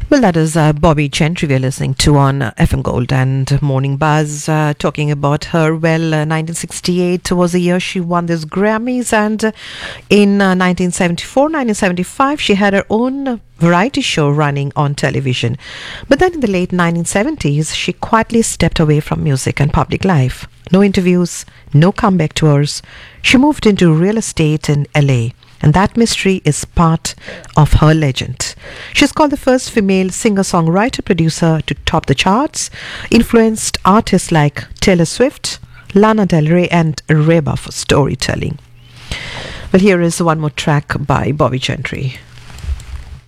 Well, that is Bobby Gentry we're listening to on FM Gold and Morning Buzz, talking about her. Well, 1968 was the year she won these Grammys, and in 1974, 1975, she had her own variety show running on television. But then in the late 1970s, she quietly stepped away from music and public life. No interviews, no comeback tours. She moved into real estate in LA. And that mystery is part of her legend. She's called the first female singer-songwriter-producer to top the charts, influenced artists like Taylor Swift, Lana Del Rey and Reba for storytelling. Well, here is one more track by Bobby Gentry.